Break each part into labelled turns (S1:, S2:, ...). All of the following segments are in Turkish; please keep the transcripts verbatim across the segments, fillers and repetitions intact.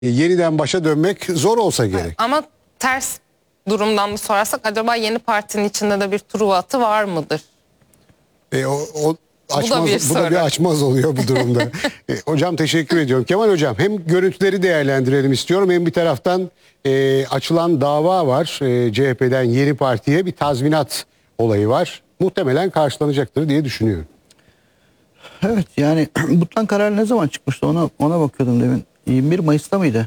S1: yeniden başa dönmek zor olsa gerek.
S2: Ama ters durumdan da sorarsak acaba yeni partinin içinde de bir Truva atı var mıdır?
S1: E, o, o açmaz,
S2: bu da bir,
S1: bu da bir açmaz oluyor bu durumda. e, hocam teşekkür ediyorum. Kemal hocam, hem görüntüleri değerlendirelim istiyorum, hem bir taraftan e, açılan dava var. E, C H P'den Yeni Parti'ye bir tazminat olayı var. Muhtemelen karşılanacaktır diye düşünüyorum.
S3: Evet, yani Butlan kararı ne zaman çıkmıştı, ona ona bakıyordum demin. yirmi bir Mayıs'ta mıydı?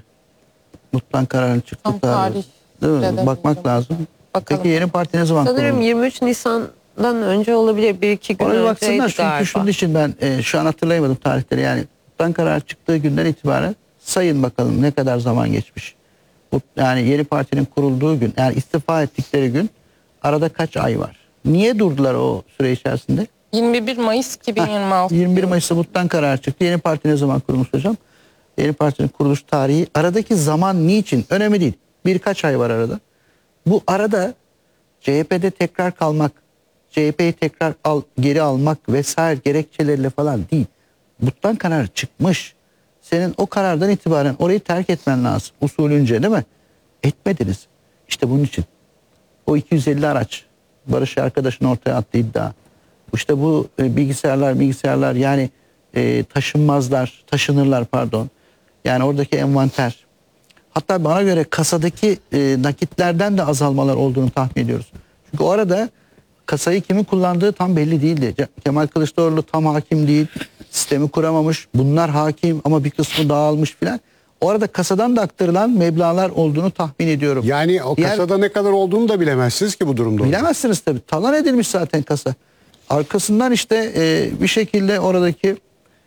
S3: Butlan kararı çıktı.
S2: Tam tarih.
S3: Değil mi? Bakmak lazım.
S2: Bakalım.
S3: Peki Yeni Parti ne zaman
S4: Sanırım
S3: kuruldu?
S4: yirmi üç Nisan'dan önce olabilir. Bir iki gün
S3: Ona bir
S4: önceydi
S3: baksınlar, çünkü
S4: galiba.
S3: şunun için ben e, şu an hatırlayamadım tarihleri. Yani Butlan kararı çıktığı günden itibaren sayın bakalım ne kadar zaman geçmiş. Bu, yani Yeni Parti'nin kurulduğu gün, yani istifa ettikleri gün arada kaç ay var? Niye durdular o süre içerisinde?
S2: yirmi bir Mayıs iki bin yirmi altı.
S3: Heh, yirmi bir Mayıs'ta Butlan kararı çıktı. Yeni Parti ne zaman kurulmuş hocam? Yeni Parti'nin kuruluş tarihi. Aradaki zaman niçin? Önemli değil. Birkaç ay var arada. Bu arada C H P'de tekrar kalmak, C H P'yi tekrar al, geri almak vesaire gerekçeleriyle falan değil. Butlan kararı çıkmış. Senin o karardan itibaren orayı terk etmen lazım. Usulünce, değil mi? Etmediniz. İşte bunun için. O iki yüz elli araç, Barış arkadaşın ortaya attığı iddia. İşte bu e, bilgisayarlar, bilgisayarlar yani e, taşınmazlar, taşınırlar pardon. Yani oradaki envanter. Hatta bana göre kasadaki e, nakitlerden de azalmalar olduğunu tahmin ediyoruz. Çünkü o arada kasayı kimin kullandığı tam belli değildi. Ce- Kemal Kılıçdaroğlu tam hakim değil. Sistemi kuramamış. Bunlar hakim ama bir kısmı dağılmış filan. O arada kasadan da aktarılan meblağlar olduğunu tahmin ediyorum.
S1: Yani o
S3: Diğer-
S1: kasada ne kadar olduğunu da bilemezsiniz ki bu durumda.
S3: Bilemezsiniz tabii. Talan edilmiş zaten kasa. Arkasından işte e, bir şekilde oradaki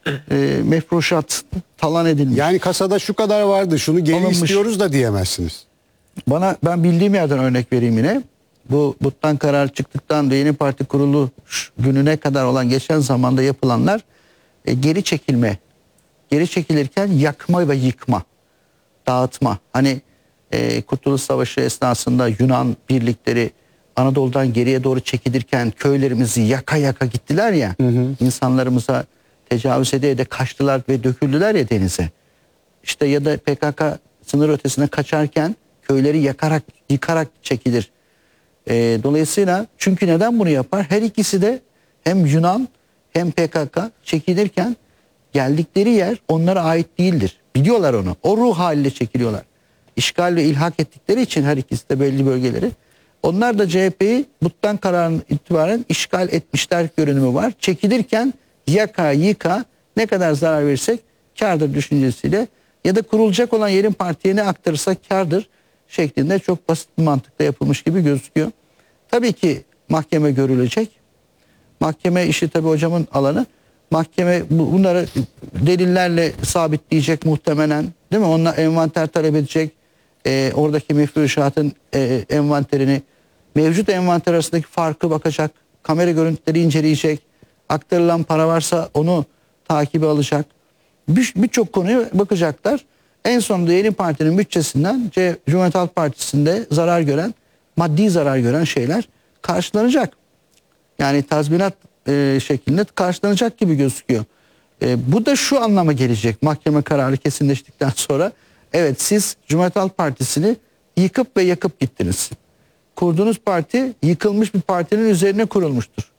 S3: e, mefruşat talan edilmiş.
S1: Yani kasada şu kadar vardı, şunu geri
S3: Alınmış.
S1: istiyoruz da diyemezsiniz.
S3: Bana, ben bildiğim yerden örnek vereyim yine. Bu Butlan kararı çıktıktan da Yeni Parti kuruluş gününe kadar olan geçen zamanda yapılanlar e, geri çekilme. Geri çekilirken yakma ve yıkma, dağıtma. Hani e, Kurtuluş Savaşı esnasında Yunan birlikleri Anadolu'dan geriye doğru çekilirken köylerimizi yaka yaka gittiler ya. Hı hı. İnsanlarımıza tecavüz ede de kaçtılar ve döküldüler ya denize. İşte ya da P K K sınır ötesine kaçarken köyleri yakarak, yıkarak çekilir. E, dolayısıyla çünkü neden bunu yapar? Her ikisi de hem Yunan hem P K K çekilirken geldikleri yer onlara ait değildir. Biliyorlar onu. O ruh haliyle çekiliyorlar. İşgal ve ilhak ettikleri için her ikisi de belli bölgeleri. Onlar da C H P'yi Butlan kararının itibaren işgal etmişler görünümü var. Çekilirken yaka yıka ne kadar zarar verirsek kârdır düşüncesiyle ya da kurulacak olan Yeni Parti'ye ne aktarırsak kârdır şeklinde çok basit bir mantıkla yapılmış gibi gözüküyor. Tabii ki mahkeme görülecek. Mahkeme işi tabii hocamın alanı. Mahkeme bunları delillerle sabitleyecek muhtemelen, değil mi? Onlar envanter talep edecek. Ee, oradaki mefruşatın e, envanterini, mevcut envanter arasındaki farkı bakacak. Kamera görüntüleri inceleyecek. Aktarılan para varsa onu takibe alacak. Bir- Birçok konuya bakacaklar. En sonunda Yeni Parti'nin bütçesinden C Cumhuriyet Halk Partisi'nde zarar gören, maddi zarar gören şeyler karşılanacak. Yani tazminat e, şeklinde karşılanacak gibi gözüküyor. E, bu da şu anlama gelecek mahkeme kararı kesinleştikten sonra. Evet, siz Cumhuriyet Halk Partisi'ni yıkıp ve yakıp gittiniz. Kurduğunuz parti yıkılmış bir partinin üzerine kurulmuştur.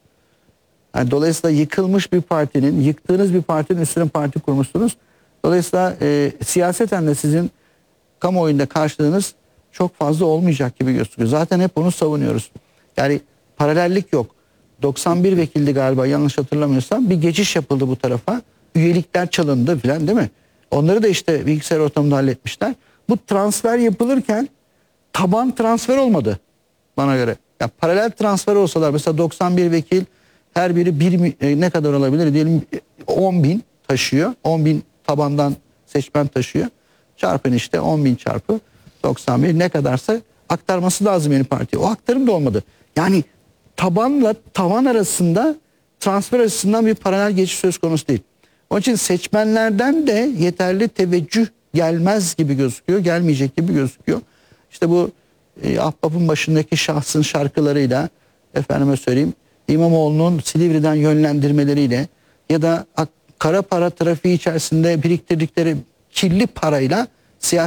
S3: Yani dolayısıyla yıkılmış bir partinin, yıktığınız bir partinin üstüne parti kurmuşsunuz. Dolayısıyla e, siyaseten de sizin kamuoyunda karşılığınız çok fazla olmayacak gibi gözüküyor. Zaten hep onu savunuyoruz. Yani paralellik yok. doksan bir vekildi galiba, yanlış hatırlamıyorsam, bir geçiş yapıldı bu tarafa. Üyelikler çalındı filan, değil mi? Onları da işte bilgisayar ortamında halletmişler. Bu transfer yapılırken taban transfer olmadı bana göre. Ya paralel transfer olsalar mesela doksan bir vekil, her biri bir, e, ne kadar olabilir diyelim on bin taşıyor. on bin tabandan seçmen taşıyor. Çarpın işte on bin çarpı doksan bir ne kadarsa aktarması lazım Yeni Parti'ye. O aktarım da olmadı. Yani tabanla tavan arasında transfer açısından bir paralel geçiş söz konusu değil. Onun için seçmenlerden de yeterli teveccüh gelmez gibi gözüküyor. Gelmeyecek gibi gözüküyor. İşte bu e, Ahbap'ın başındaki şahsın şarkılarıyla, efendime söyleyeyim, İmamoğlu'nun Silivri'den yönlendirmeleriyle ya da kara para trafiği içerisinde biriktirdikleri kirli parayla siyasi